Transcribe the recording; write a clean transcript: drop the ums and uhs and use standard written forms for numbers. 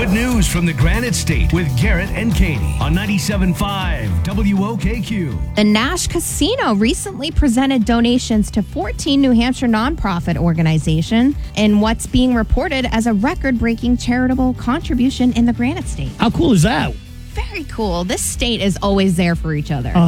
Good news from the Granite State with Garrett and Katie on 97.5 WOKQ. The Nash Casino recently presented donations to 14 New Hampshire nonprofit organizations in what's being reported as a record-breaking charitable contribution in the Granite State. How cool is that? Very cool. This state is always there for each other.